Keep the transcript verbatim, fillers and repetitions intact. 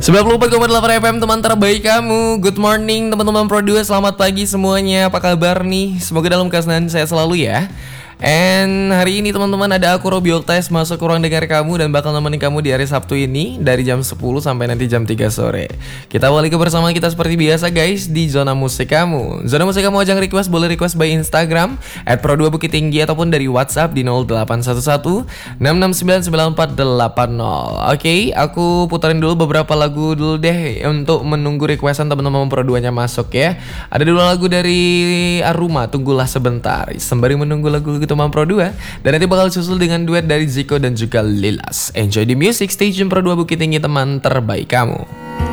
sembilan puluh empat koma delapan F M, teman terbaik kamu. Good morning teman-teman Pro dua, selamat pagi semuanya. Apa kabar nih? Semoga dalam keadaan sehat selalu ya. And hari ini teman-teman ada aku Robi Oktas masuk ke ruang dengar kamu dan bakal nemenin kamu di hari Sabtu ini dari jam sepuluh sampai nanti jam tiga sore. Kita awali kebersamaan kita seperti biasa guys di Zona Musik Kamu. Zona Musik Kamu ajang request, boleh request by Instagram at Pro dua Bukit Tinggi ataupun dari WhatsApp di nol delapan satu satu enam enam sembilan sembilan empat delapan nol. Oke, okay, aku putarin dulu beberapa lagu dulu deh untuk menunggu requestan teman-teman Pro dua-nya masuk ya. Ada dua lagu dari Aruma, Tunggulah Sebentar. Sembari menunggu lagu-lagu teman Pro dua, dan nanti bakal susul dengan duet dari Zico dan juga Lilas. Enjoy the music, stay tune Pro dua Bukit Tinggi, teman terbaik kamu.